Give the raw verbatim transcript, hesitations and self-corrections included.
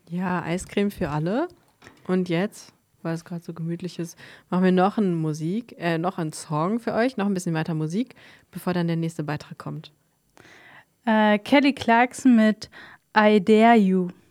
Ja, Eiscreme für alle. Und jetzt, weil es gerade so gemütlich ist, machen wir noch eine Musik, äh, noch einen Song für euch, noch ein bisschen weiter Musik, bevor dann der nächste Beitrag kommt. Äh, Kelly Clarkson mit I Dare You.